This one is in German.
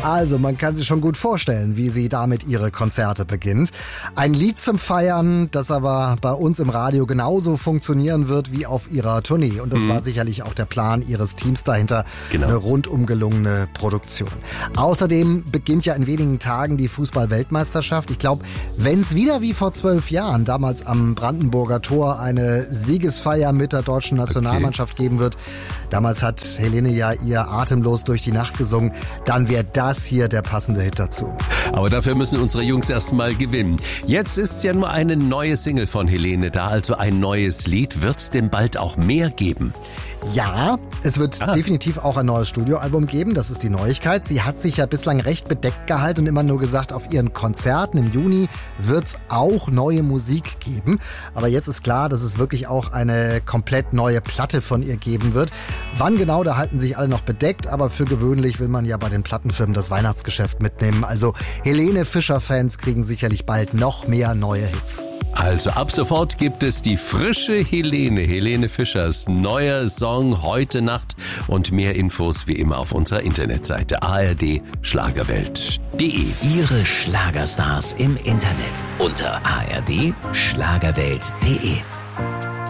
Also, man kann sich schon gut vorstellen, wie sie damit ihre Konzerte beginnt. Ein Lied zum Feiern, das aber bei uns im Radio genauso funktionieren wird wie auf ihrer Tournee. Und das war sicherlich auch der Plan ihres Teams dahinter. Genau. Eine rundum gelungene Produktion. Außerdem beginnt ja in wenigen Tagen die Fußball-Weltmeisterschaft. Ich glaube, wenn es wieder wie vor 12 Jahren, damals am Brandenburger Tor, eine Siegesfeier mit der deutschen Nationalmannschaft geben wird, damals hat Helene ja ihr Atemlos durch die Nacht gesungen, dann wäre das hier der passende Hit dazu. Aber dafür müssen unsere Jungs erstmal gewinnen. Jetzt ist ja nur eine neue Single von Helene da, also ein neues Lied. Wird es denn bald auch mehr geben? Ja, es wird definitiv auch ein neues Studioalbum geben, das ist die Neuigkeit. Sie hat sich ja bislang recht bedeckt gehalten und immer nur gesagt, auf ihren Konzerten im Juni wird es auch neue Musik geben. Aber jetzt ist klar, dass es wirklich auch eine komplett neue Platte von ihr geben wird. Wann genau, da halten sich alle noch bedeckt, aber für gewöhnlich will man ja bei den Plattenfirmen das Weihnachtsgeschäft mitnehmen. Also Helene Fischer-Fans kriegen sicherlich bald noch mehr neue Hits. Also ab sofort gibt es die frische Helene Fischers neuer Song Heute Nacht und mehr Infos wie immer auf unserer Internetseite ard-schlagerwelt.de. Ihre Schlagerstars im Internet unter ard-schlagerwelt.de.